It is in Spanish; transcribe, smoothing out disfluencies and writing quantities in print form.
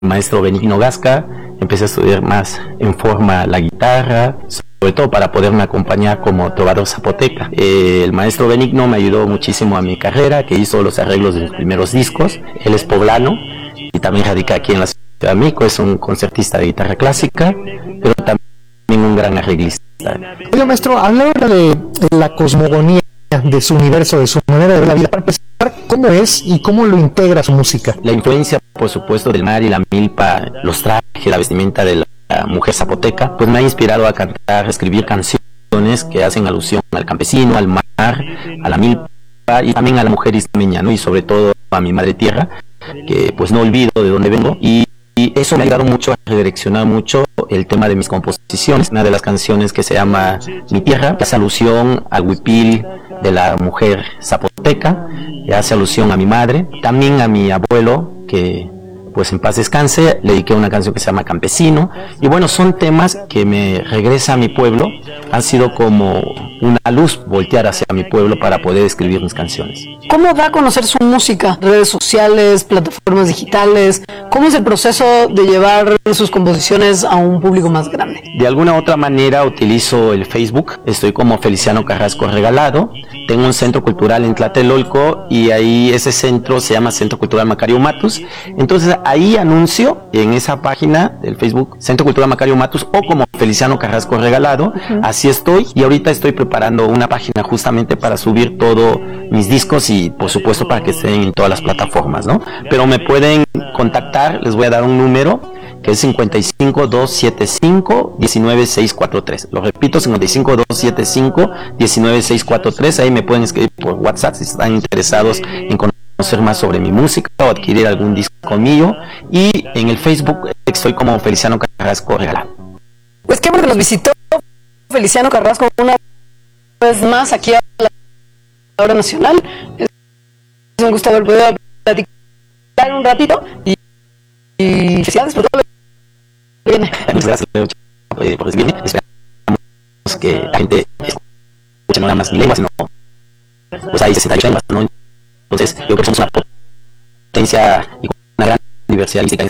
maestro Benigno Gasca, empecé a estudiar más en forma la guitarra, sobre todo para poderme acompañar como trovador zapoteca. El maestro Benigno me ayudó muchísimo a mi carrera, que hizo los arreglos de mis primeros discos. Él es poblano y también radica aquí en la ciudad de Mico, es un concertista de guitarra clásica, pero también un gran arreglista. Oiga, maestro, habla ahora de la cosmogonía de su universo, de su manera de ver la vida. Para empezar, ¿cómo es y cómo lo integra su música? La influencia, por supuesto, del mar y la milpa, los trajes, la vestimenta de la mujer zapoteca, pues me ha inspirado a cantar, a escribir canciones que hacen alusión al campesino, al mar, a la milpa y también a la mujer ismeña, ¿no? Y sobre todo a mi madre tierra, que pues no olvido de dónde vengo, y eso me ha ayudado mucho a redireccionar mucho el tema de mis composiciones. Una de las canciones que se llama Mi Tierra, que hace alusión al huipil de la mujer zapoteca, que hace alusión a mi madre, también a mi abuelo, que pues en paz descanse, le dediqué una canción que se llama Campesino, y bueno, son temas que me regresa a mi pueblo, han sido como una luz voltear hacia mi pueblo para poder escribir mis canciones. ¿Cómo da a conocer su música? Redes sociales, plataformas digitales, ¿cómo es el proceso de llevar sus composiciones a un público más grande? De alguna u otra manera utilizo el Facebook, estoy como Feliciano Carrasco Regalado, tengo un centro cultural en Tlatelolco y ahí ese centro se llama Centro Cultural Macario Matus, entonces ahí anuncio en esa página del Facebook Centro Cultural Macario Matus o como Feliciano Carrasco Regalado, así estoy, y ahorita estoy preparando una página justamente para subir todos mis discos y por supuesto para que estén en todas las plataformas, ¿no? Pero me pueden contactar, les voy a dar un número que es 55 275 19643. Lo repito, 55 275 19643. Ahí me pueden escribir por WhatsApp si están interesados en conocer más sobre mi música o adquirir algún disco mío. Y en el Facebook estoy como Feliciano Carrasco Regalado. Pues qué bueno que nos visitó Feliciano Carrasco una vez más aquí a la Hora Nacional. Es un gusto haber podido platicar un ratito y felicidades por todo lo que viene. Muchas gracias por recibirme. Esperamos que la gente escuche no nada más mi lengua, sino pues hay 68 lenguas, ¿no? Entonces yo creo que somos una potencia y una gran diversidad lingüística